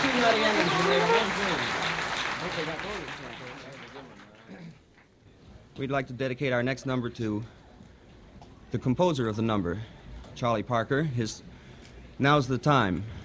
We'd like to dedicate our next number to the composer of the number, Charlie Parker. Now's the Time.